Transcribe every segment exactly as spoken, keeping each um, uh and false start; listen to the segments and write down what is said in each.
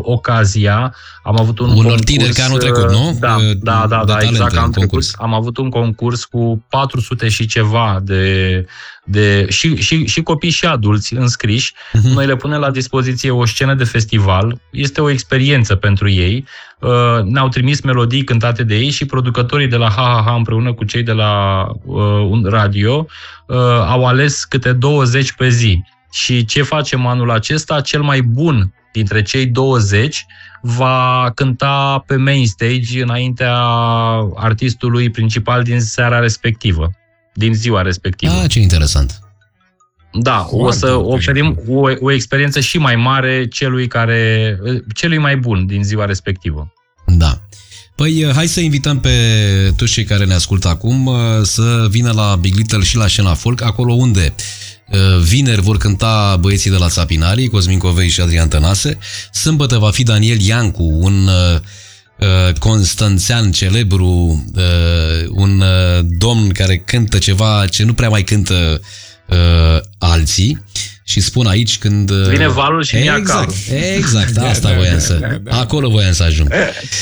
ocazia, am avut un Unor concurs... tineri ca anul trecut, nu? Da, De, da, da, da exact, anul trecut. Concurs. Am avut un concurs cu patru sute și ceva de... de și, și, și copii și adulți înscriși. Uh-huh. Noi le punem la dispoziție o scenă de festival. Este o experiență pentru ei. Uh, ne-au trimis melodii cântate de ei și producătorii de la Ha Ha Ha împreună cu cei de la uh, un radio uh, au ales câte douăzeci pe zi. Și ce facem anul acesta? Cel mai bun dintre cei douăzeci va cânta pe main stage înaintea artistului principal din seara respectivă, din ziua respectivă. Ah, ce interesant! Da, foarte o să oferim o, o experiență și mai mare celui care, celui mai bun din ziua respectivă. Da. Păi, hai să invităm pe toți cei care ne ascultă acum să vină la Big Little și la scena folk, acolo unde vineri vor cânta băieții de la Țapinarii, Cosmin Covei și Adrian Tănase. Sâmbătă va fi Daniel Iancu, un uh, constanțean celebru, uh, un uh, domn care cântă ceva ce nu prea mai cântă uh, alții. Și spun aici când... Uh, Vine valul și exact, calul. Exact, asta da, voiam da, să... Da, da. Acolo voiam să ajung.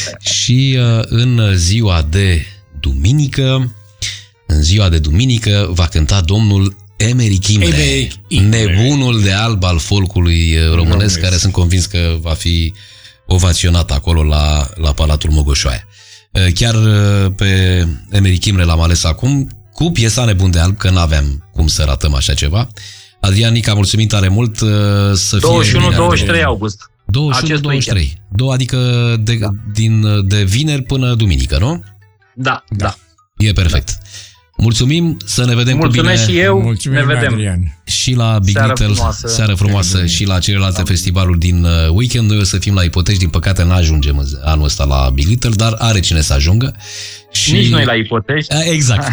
Și uh, în ziua de duminică, în ziua de duminică va cânta domnul Emeric Imre, nebunul de alb al folcului românesc, care sunt convins că va fi ovaționat acolo la, la Palatul Mogoșoaia. Chiar pe Emeric Imre l-am ales acum cu piesa Nebun de alb, că n-aveam cum să ratăm așa ceva. Adrian Nica, mulțumim tare mult. Să douăzeci și unu douăzeci și trei august. douăzeci și unu douăzeci și trei. Două, adică de, da. din, de vineri până duminică, nu? Da, da. E perfect. Da. Mulțumim, să ne vedem Mulțumesc cu bine. și eu, mulțumim, ne vedem. Adrian. Și la Big seară Little, frumoasă. seară frumoasă și la celelalte festivaluri din weekend. Noi o să fim la Ipoteci, din păcate n-ajungem anul ăsta la Big Little, dar are cine să ajungă. Și... Nici noi la Ipoteci. Exact.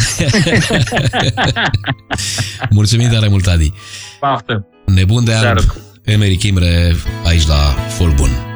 Mulțumim tare mult, Adi. Paftă. Nebun de alb, Emeric Imre, aici la Folk Bun.